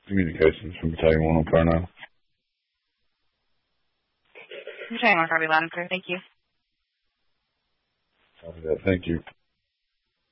Communications from Battalion 1 on Parnell. Battalion 1 Copy, loud and clear. Thank you. Copy that. Thank you.